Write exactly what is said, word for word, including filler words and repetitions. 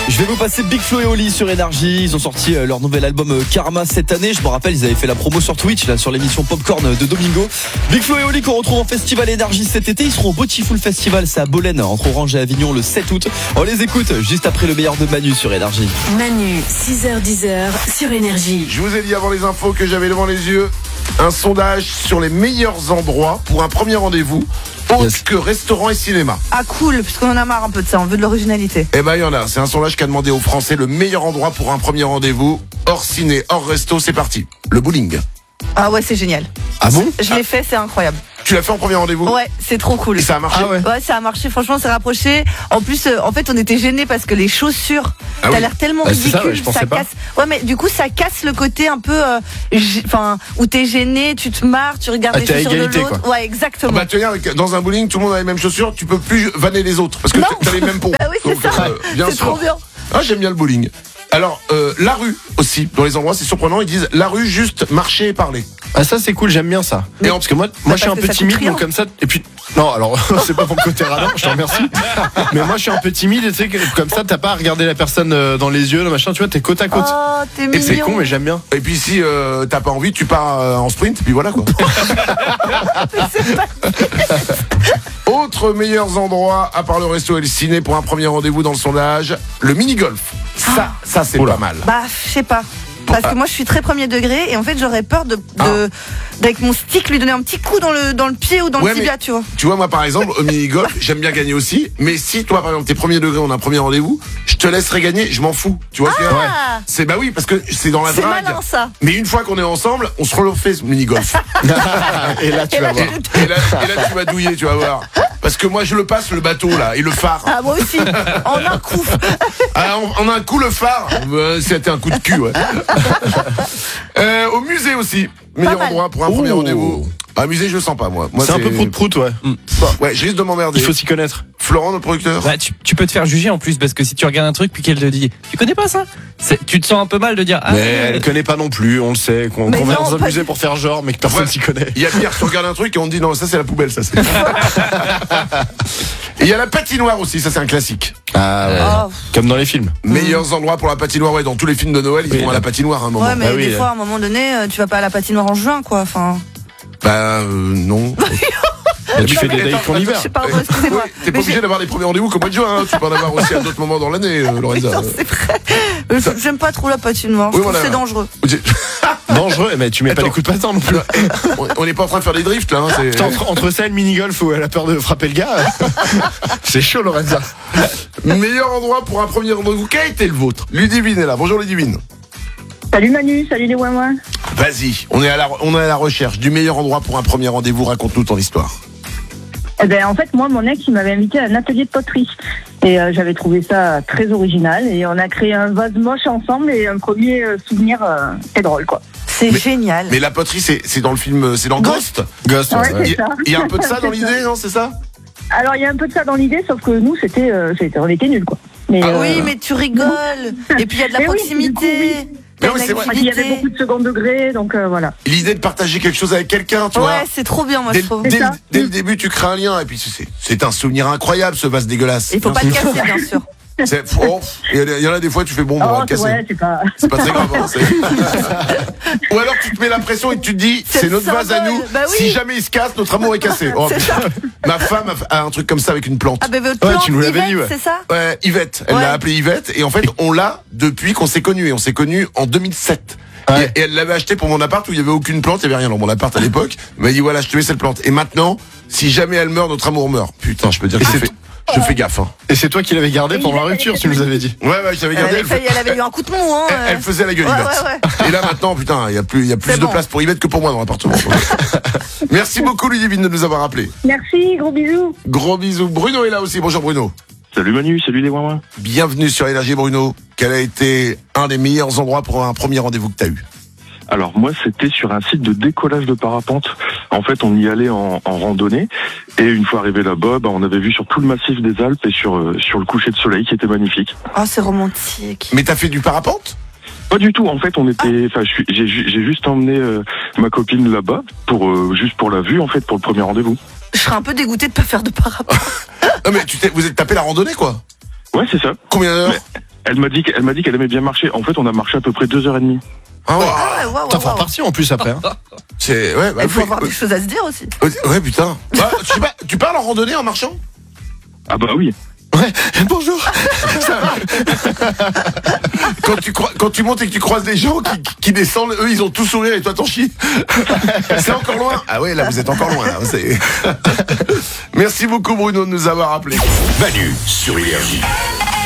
Je vais vous passer Big Flo et Oli sur Énergie. Ils ont sorti leur nouvel album Karma cette année. Je me rappelle, ils avaient fait la promo sur Twitch, là, sur l'émission Popcorn de Domingo. Big Flo et Oli qu'on retrouve en festival Énergie cet été. Ils seront au Beautiful Festival, c'est à Bolène, entre Orange et Avignon, le sept août. On les écoute juste après le meilleur de Manu sur Énergie. Manu, six heures dix sur Énergie. Je vous ai dit avant les infos que j'avais devant les yeux un sondage sur les meilleurs endroits pour un premier rendez-vous, autre yes. que restaurant et cinéma. Ah cool, parce qu'on en a marre un peu de ça, on veut de l'originalité. Eh ben il y en a, c'est un sondage qui a demandé aux Français le meilleur endroit pour un premier rendez-vous, hors ciné, hors resto, c'est parti. Le bowling. Ah ouais, c'est génial. Ah bon? Je ah. l'ai fait, c'est incroyable. Tu l'as fait en premier rendez-vous? Ouais, c'est trop cool. Et ça a marché? Ah ouais. ouais, ça a marché, franchement, c'est rapproché. En plus, euh, en fait, on était gênés parce que les chaussures, ah t'as oui. l'air tellement ah, ridicule, ça, ouais, je ça casse. Ouais, mais du coup, ça casse le côté un peu, enfin, euh, où t'es gêné, tu te marres, tu regardes ah, les chaussures égalité, de l'autre. Quoi. Ouais, exactement. Ah bah, tu regardes, dans un bowling, tout le monde a les mêmes chaussures, tu peux plus vanner les autres parce que non. t'as les mêmes pompes. Bah oui, c'est Donc, ça. Euh, bien c'est sûr. trop bien. Ah, j'aime bien le bowling. Alors, euh, la rue aussi, dans les endroits, c'est surprenant, ils disent la rue, juste marcher et parler. Ah ça c'est cool, j'aime bien ça. Et parce que moi, moi je suis un peu timide, donc comme ça. Et puis non, alors c'est pas pour le côté radin, je te remercie. Mais moi je suis un peu timide, et tu sais comme ça t'as pas à regarder la personne dans les yeux, le machin, tu vois, t'es côte à côte. Oh, t'es mignon. Et c'est con, mais j'aime bien. Et puis si euh, t'as pas envie, tu pars euh, en sprint, puis voilà quoi. Autres meilleurs endroits à part le resto et le ciné pour un premier rendez-vous dans le sondage, le mini-golf. Ça, ah. ça c'est Oula. pas mal. Bah, je sais pas. Parce que moi je suis très premier degré et en fait j'aurais peur de, de ah. d'avec mon stick lui donner un petit coup dans le dans le pied ou dans ouais, le tibia, tu vois. Tu vois moi par exemple au mini golf j'aime bien gagner aussi, mais si toi par exemple t'es premier degré, on a un premier rendez-vous, je te laisserai gagner, je m'en fous. Tu vois ah. ce que ouais. c'est bah oui parce que c'est dans la c'est drague. Malin, ça. Mais une fois qu'on est ensemble, on se refait ce mini golf. et là tu et vas là, voir. Et, et, là, et là tu vas douiller, tu vas voir. Parce que moi je le passe le bateau là et le phare. Ah moi aussi. En un coup. Ah, en, en un coup le phare. Euh, c'était un coup de cul. Ouais. Euh, au musée aussi, meilleur endroit pour un oh. premier rendez-vous. Un musée, je le sens pas moi. moi c'est, c'est un peu prout-prout, ouais. Mm. Ouais, je risque de m'emmerder. Il faut s'y connaître. Florent, notre producteur. Bah, tu, tu peux te faire juger en plus parce que si tu regardes un truc puis qu'elle te dit, tu connais pas ça, c'est, tu te sens un peu mal de dire. Ah, mais elle connaît pas non plus, on le sait. Qu'on, qu'on va dans un musée pour faire genre, mais que personne ouais. s'y connaît. Il y a pire, tu regardes un truc et on te dit non, ça c'est la poubelle, ça c'est. Et il y a la patinoire aussi, ça c'est un classique. Ah ouais. Oh. Comme dans les films. Meilleurs mmh. endroits pour la patinoire, ouais, dans tous les films de Noël, ils oui, vont à la patinoire à un moment. Ouais, mais ah, des oui, fois, à un moment donné, tu vas pas à la patinoire en juin, quoi. Enfin. Bah euh, non. Bah, tu fais des dates en hiver. Pardon, excusez-moi. Oui, t'es pas obligé d'avoir des premiers rendez-vous qu'au mois de juin, hein. Tu peux en avoir aussi à d'autres moments dans l'année, euh, Lorenza. Non, c'est vrai. Ça... J'aime pas trop la patinoire. Je oui, trouve voilà. que c'est dangereux. Dangereux, mais tu mets Attends. pas les coups de patin non plus. On n'est pas en train de faire des drifts là. Hein, c'est... Entre, entre ça et le mini-golf où elle a peur de frapper le gars, c'est chaud, Lorenza. Meilleur endroit pour un premier rendez-vous. Quel a été le vôtre? Ludivine est là. Bonjour Ludivine. Salut Manu, salut les ouin-ouin. Vas-y, on est, à la, on est à la recherche du meilleur endroit pour un premier rendez-vous. Raconte-nous ton histoire. Eh ben, en fait, moi, mon ex, il m'avait invité à un atelier de poterie. Et euh, j'avais trouvé ça très original. Et on a créé un vase moche ensemble. Et un premier euh, souvenir, euh, c'est drôle, quoi. C'est mais, génial. Mais la poterie, c'est, c'est dans le film, c'est dans Ghost. Ghost, ouais, ouais. Il y, y a un peu de ça dans l'idée, ça. Non, c'est ça? Alors, il y a un peu de ça dans l'idée, sauf que nous, c'était, euh, c'était on était nuls, quoi. Mais, ah, euh... Oui, mais tu rigoles. Et puis, il y a de la mais proximité. Oui, Mais oui, c'est vrai. Il y avait beaucoup de second degré, donc euh, voilà. L'idée de partager quelque chose avec quelqu'un, tu ouais, vois. Ouais, c'est trop bien, moi, dès, je trouve. Dès, dès le début, tu crées un lien, et puis c'est, c'est un souvenir incroyable, ce vase dégueulasse. Il faut pas le casser, bien sûr. C'est, oh, il y en a des fois, tu fais bon, on va oh, le casser. Ouais, c'est pas... c'est pas très grave. Hein, c'est... Ou alors tu te mets la pression et tu te dis, c'est, c'est notre vase à nous. Bah oui. Si jamais il se casse, notre amour est cassé. Oh, est ma femme a un truc comme ça avec une plante. Ah, bah votre plante, ouais, tu nous l'avais Yvette, dit, ouais. c'est ça? Ouais, Yvette. Elle ouais. l'a appelée Yvette. Et en fait, on l'a depuis qu'on s'est connus. Et on s'est connus en deux mille sept. Ouais. Et, et elle l'avait acheté pour mon appart où il y avait aucune plante, il y avait rien dans mon appart à l'époque. Elle m'a dit voilà, je te mets cette plante. Et maintenant, si jamais elle meurt, notre amour meurt. Putain, je peux dire que je fais, je fais gaffe. Hein. Et c'est toi qui l'avais gardé pendant la rupture, tu nous avais dit. Ouais, ouais, je l'avais gardé. Elle, elle, elle avait eu un coup de mou, hein. Elle, elle faisait la gueule, ouais, Yvette. Ouais, ouais. Et là maintenant, putain, il y a plus, il y a plus c'est de bon. place pour Yvette que pour moi dans l'appartement. Merci beaucoup, Ludivine, de nous avoir appelés. Merci, gros bisous. Gros bisous. Bruno est là aussi. Bonjour Bruno. Salut Manu, salut les ouin-ouin. Bienvenue sur Énergie, Bruno. Quel a été un des meilleurs endroits pour un premier rendez-vous que t'as eu? Alors moi, c'était sur un site de décollage de parapente. En fait, on y allait en, en randonnée. Et une fois arrivé là-bas, bah, on avait vu sur tout le massif des Alpes et sur, euh, sur le coucher de soleil qui était magnifique. Oh, c'est romantique. Mais t'as fait du parapente? Pas du tout. En fait, on était. Enfin, ah. j'ai, j'ai juste emmené euh, ma copine là-bas pour euh, juste pour la vue, en fait, pour le premier rendez-vous. Je serais un peu dégoûtée de pas faire de parapente. Non mais tu t'es, vous êtes tapé la randonnée, quoi? Ouais, c'est ça. Combien d'heures? Elle m'a dit qu'elle m'a dit qu'elle aimait bien marcher. En fait, on a marché à peu près deux heures et demie. Ah ouais. Ah ouais, ouais, T'en ouais, fais ouais. partie en plus après. Hein. C'est ouais. Bah, Il faut oui, avoir ouais, des choses à se dire aussi. ouais putain. Bah, tu, pas, tu parles en randonnée en marchant? Ah bah oui. Ouais. Bonjour. quand tu quand tu montes et que tu croises des gens qui, qui descendent, eux ils ont tout sourire et toi t'en chies. C'est encore loin. Ah ouais, là vous êtes encore loin. Là. C'est... Merci beaucoup Bruno de nous avoir appelés. Manu sur Énergie.